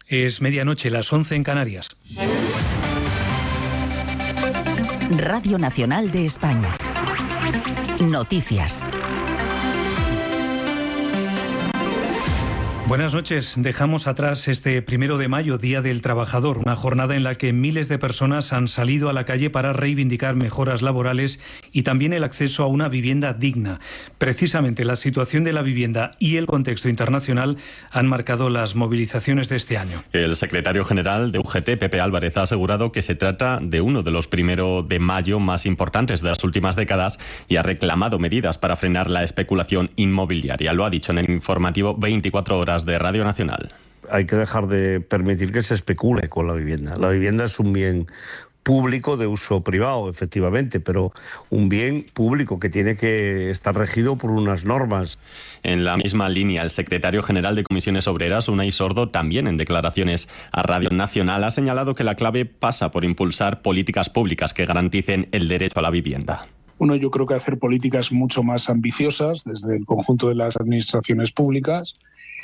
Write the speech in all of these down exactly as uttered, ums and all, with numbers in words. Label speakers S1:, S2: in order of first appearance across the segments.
S1: Es medianoche, las once en Canarias.
S2: Radio Nacional de España. Noticias.
S1: Buenas noches. Dejamos atrás este primero de mayo, Día del Trabajador, una jornada en la que miles de personas han salido a la calle para reivindicar mejoras laborales y también el acceso a una vivienda digna. Precisamente la situación de la vivienda y el contexto internacional han marcado las movilizaciones de este año.
S3: El secretario general de U G T, Pepe Álvarez, ha asegurado que se trata de uno de los primero de mayo más importantes de las últimas décadas y ha reclamado medidas para frenar la especulación inmobiliaria. Lo ha dicho en el informativo veinticuatro horas de Radio Nacional.
S4: Hay que dejar de permitir que se especule con la vivienda. La vivienda es un bien público de uso privado, efectivamente, pero un bien público que tiene que estar regido por unas normas.
S3: En la misma línea, el secretario general de Comisiones Obreras, Unai Sordo, también en declaraciones a Radio Nacional, ha señalado que la clave pasa por impulsar políticas públicas que garanticen el derecho a la vivienda.
S5: Uno, yo creo que hacer políticas mucho más ambiciosas desde el conjunto de las administraciones públicas,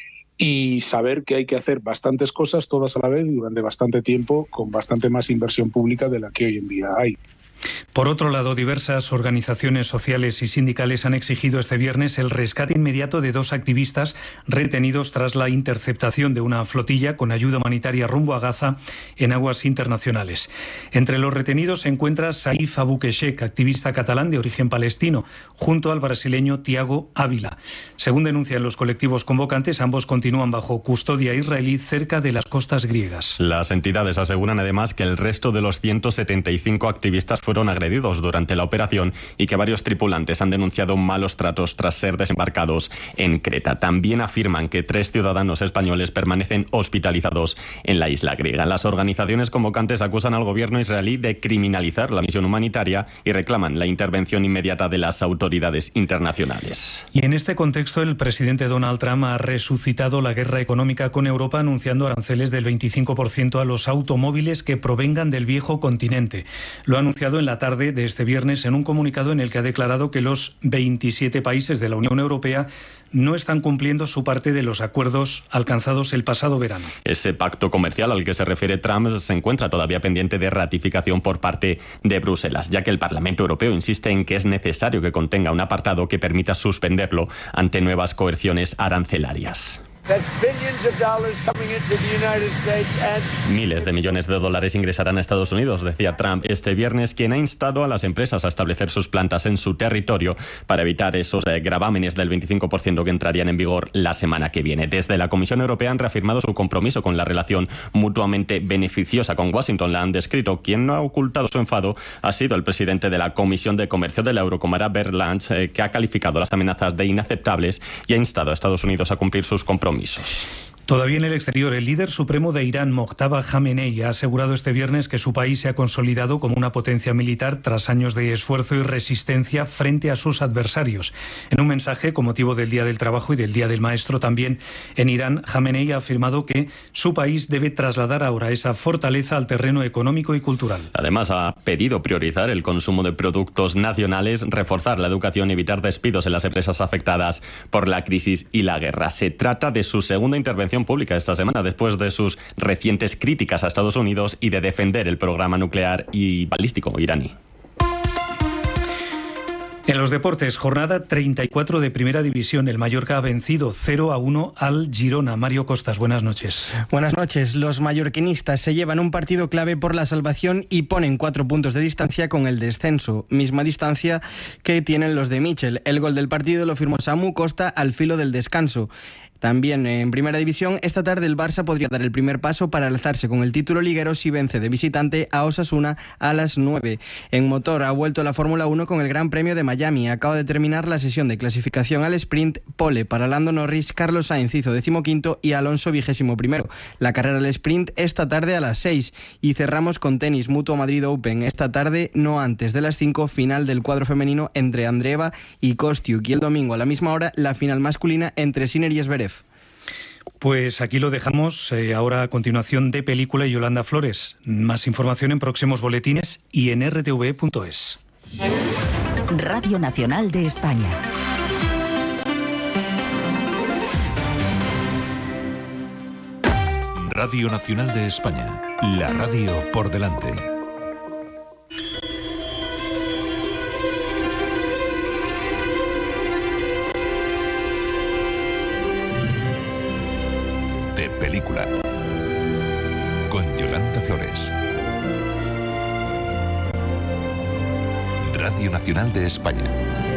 S5: y saber que hay que hacer bastantes cosas todas a la vez durante bastante tiempo con bastante más inversión pública de la que hoy en día hay.
S1: Por otro lado, diversas organizaciones sociales y sindicales han exigido este viernes el rescate inmediato de dos activistas retenidos tras la interceptación de una flotilla con ayuda humanitaria rumbo a Gaza en aguas internacionales. Entre los retenidos se encuentra Saif Abouquechek, activista catalán de origen palestino, junto al brasileño Tiago Ávila. Según denuncian los colectivos convocantes, ambos continúan bajo custodia israelí cerca de las costas griegas.
S3: Las entidades aseguran además que el resto de los ciento setenta y cinco activistas fueron agredidos durante la operación y que varios tripulantes han denunciado malos tratos tras ser desembarcados en Creta. También afirman que tres ciudadanos españoles permanecen hospitalizados en la isla griega. Las organizaciones convocantes acusan al gobierno israelí de criminalizar la misión humanitaria y reclaman la intervención inmediata de las autoridades internacionales.
S1: Y en este contexto, el presidente Donald Trump ha resucitado la guerra económica con Europa, anunciando aranceles del veinticinco por ciento a los automóviles que provengan del viejo continente. Lo ha anunciado en la tarde de este viernes en un comunicado en el que ha declarado que los veintisiete países de la Unión Europea no están cumpliendo su parte de los acuerdos alcanzados el pasado verano.
S3: Ese pacto comercial al que se refiere Trump se encuentra todavía pendiente de ratificación por parte de Bruselas, ya que el Parlamento Europeo insiste en que es necesario que contenga un apartado que permita suspenderlo ante nuevas coerciones arancelarias. Miles de millones de dólares ingresarán a Estados Unidos, decía Trump este viernes, quien ha instado a las empresas a establecer sus plantas en su territorio para evitar esos eh, gravámenes del veinticinco por ciento que entrarían en vigor la semana que viene. Desde la Comisión Europea han reafirmado su compromiso con la relación mutuamente beneficiosa con Washington. La han descrito. Quien no ha ocultado su enfado ha sido el presidente de la Comisión de Comercio de la Eurocámara, Bert Lange, eh, que ha calificado las amenazas de inaceptables y ha instado a Estados Unidos a cumplir sus compromisos.
S1: Todavía en el exterior, el líder supremo de Irán, Mojtaba Khamenei, ha asegurado este viernes que su país se ha consolidado como una potencia militar tras años de esfuerzo y resistencia frente a sus adversarios. En un mensaje con motivo del Día del Trabajo y del Día del Maestro también en Irán, Khamenei ha afirmado que su país debe trasladar ahora esa fortaleza al terreno económico y cultural.
S3: Además, ha pedido priorizar el consumo de productos nacionales, reforzar la educación y evitar despidos en las empresas afectadas por la crisis y la guerra. Se trata de su segunda intervención pública esta semana, después de sus recientes críticas a Estados Unidos y de defender el programa nuclear y balístico iraní.
S1: En los deportes, jornada treinta y cuatro de Primera División. El Mallorca ha vencido cero a uno al Girona. Mario Costas, buenas noches.
S6: Buenas noches. Los mallorquinistas se llevan un partido clave por la salvación y ponen cuatro puntos de distancia con el descenso. Misma distancia que tienen los de Michel. El gol del partido lo firmó Samu Costa al filo del descanso. También en Primera División, esta tarde el Barça podría dar el primer paso para alzarse con el título liguero si vence de visitante a Osasuna a las nueve. En motor ha vuelto la Fórmula uno con el Gran Premio de Miami. Acaba de terminar la sesión de clasificación al sprint. Pole para Lando Norris, Carlos Sainz hizo decimoquinto y Alonso vigésimo primero. La carrera al sprint esta tarde a las seis. Y cerramos con tenis, Mutua Madrid Open. Esta tarde, no antes de las cinco, final del cuadro femenino entre Andreeva y Kostiuk. Y el domingo a la misma hora, la final masculina entre Sinner y Zverev.
S1: Pues aquí lo dejamos. Eh, ahora a continuación de Película y Yolanda Flores. Más información en próximos boletines y en r t v punto es.
S2: Radio Nacional de España.
S7: Radio Nacional de España, la radio por delante. De película, con Yolanda Flores. Radio Nacional de España.